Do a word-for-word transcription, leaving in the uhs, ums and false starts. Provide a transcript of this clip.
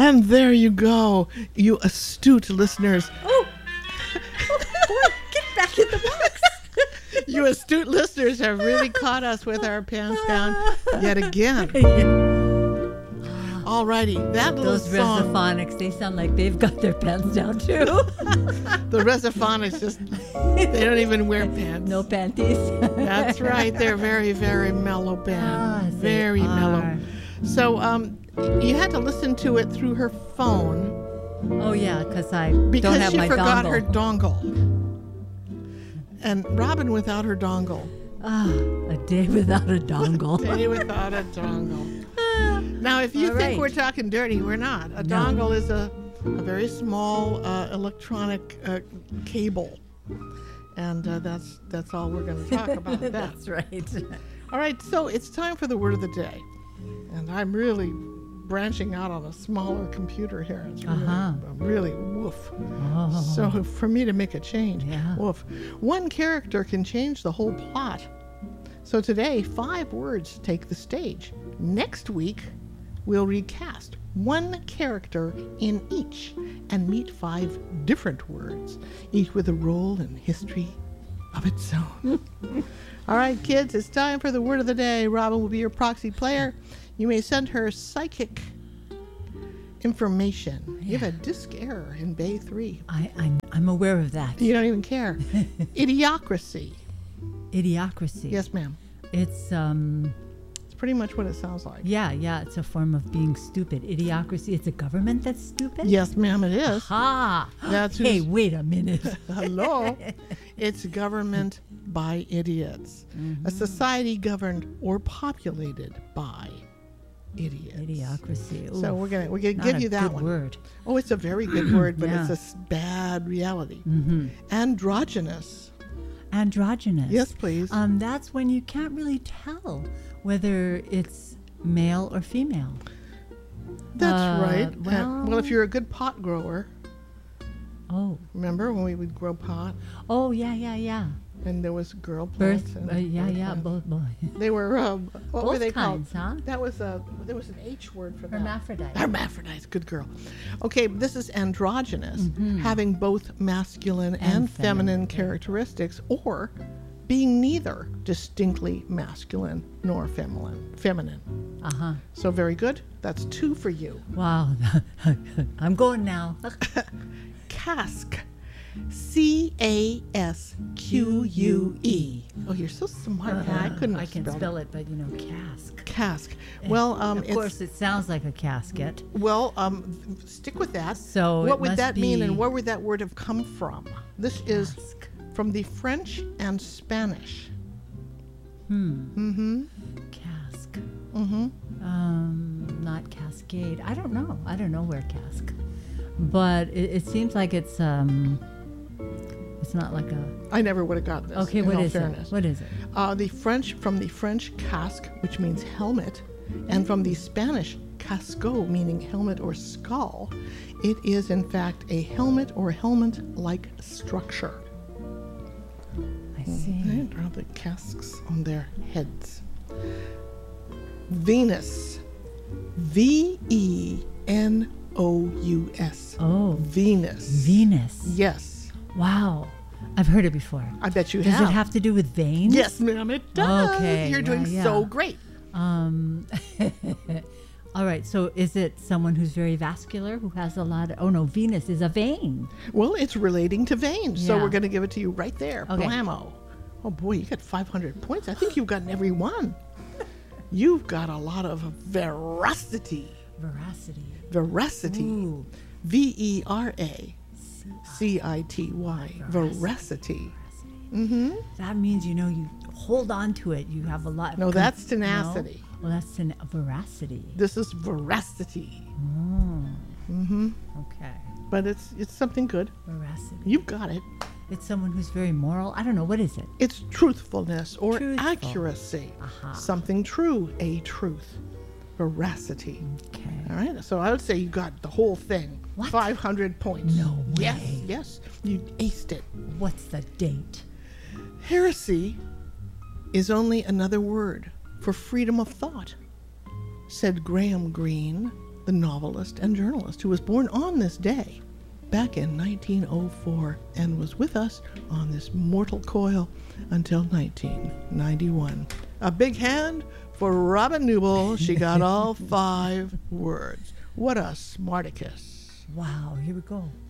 And there you go, you astute listeners. Oh, oh boy, get back in the box. You astute listeners have really caught us with our pants down yet again. Alrighty, that little Those song. Resophonics, they sound like they've got their pants down too. The Resophonics just, they don't even wear pants. No panties. That's right. They're very, very mellow band. Ah, they very mellow. are. So um, you had to listen to it through her phone Oh yeah, because I because don't have she my forgot dongle. her dongle. And Robin without her dongle. Ah, a day without a dongle. Day without a dongle. Now, if you All think right. we're talking dirty, we're not. A No. dongle is a, a very small uh, electronic uh, cable. And uh, that's that's all we're going to talk about that. That's right. All right, so it's time for the word of the day. And I'm really branching out on a smaller computer here. It's really, Uh-huh. really woof. Oh. So for me to make a change, Yeah. woof. One character can change the whole plot. So today, five words take the stage. Next week, we'll recast one character in each and meet five different words, each with a role and history of its own. All right, kids, it's time for the word of the day. Robin will be your proxy player. You may send her psychic information. You have a disk error in Bay three. I, I'm, I'm aware of that. You don't even care. Idiocracy. Idiocracy. Yes, ma'am. It's um. It's pretty much what it sounds like. Yeah, yeah. It's a form of being stupid. Idiocracy. It's a government that's stupid. Yes, ma'am, it is. Ha. That's Hey, who's- wait a minute. Hello. It's government by idiots. A society governed or populated by idiots. Idiocracy. So Ooh, we're gonna we're gonna not give a you that good one. word. Oh, it's a very good word, but Yeah. it's a s- bad reality. Mm-hmm. Androgynous. Androgynous. Yes, please. Um, that's when you can't really tell whether it's male or female. That's uh, right. And- well- well, if you're a good pot grower, Oh. remember when we would grow pot Oh yeah, yeah, yeah. and there was girl plants? Birth. and Uh, yeah, boy yeah. plants? Both. both. They were um, what were Both they kinds, called? huh? That was a there was an H word for that. Hermaphrodite. Hermaphrodites, good girl. Okay, this is androgynous, having both masculine and, And feminine, feminine. characteristics, or being neither distinctly masculine nor feminine. Feminine. Uh huh. So very good. That's two for you. Wow. I'm going now. Cask. C A S Q U E. Oh, you're so smart. Yeah, I couldn't I have can spelled spell it, but you know, cask. Cask. Well, um, of it's, course, it sounds like a casket. well, um, stick with that. So what it would must that mean, and be where would that word have come from? This is Cask. from the French and Spanish. Hmm. Mm-hmm. Cask. Mm-hmm. Um, not cascade. I don't know. I don't know where cask. But it, it seems like it's um. It's not like a. I never would have gotten this. Okay, in what all is fairness. it? What is it? Uh, the French, from the French casque, which means helmet, and from the Spanish casco, meaning helmet or skull, it is in fact a helmet or helmet-like structure. I see. Right? Or the casques on their heads. Venus. V E N O U S. Oh, Venus. Venus. Yes. Wow. I've heard it before. I bet you Does have. it have to do with veins? Yes, ma'am, it does. Okay, You're yeah, doing yeah. so great. Um. All right. So is it someone who's very vascular, who has a lot of? Oh no, Venus is a vein. Well, it's relating to veins, so Yeah. we're going to give it to you right there. Okay. Blammo. Oh boy, you got five hundred points. I think you've gotten every one. You've got a lot of veracity. Veracity. Veracity. Ooh. V E R A C I T Y. Veracity. Mm-hmm. That means you know you hold on to it. You have a lot. No, con- that's tenacity. No? Well, that's ten- veracity. This is veracity. Oh. Mm-hmm. Okay. But it's it's something good. Veracity. You've got it. It's someone who's very moral. I don't know. What is it? It's truthfulness or Truthful. accuracy. Aha. Something true, a truth. Veracity. Okay. All right, so I would say you got the whole thing. What? five hundred points. No Yes, way. yes, you aced it. What's the date? Heresy is only another word for freedom of thought, said Graham Greene, the novelist and journalist who was born on this day back in nineteen oh four and was with us on this mortal coil until nineteen ninety-one. A big hand for Robin Newell. She got all five words. What a smarticus. Wow, here we go.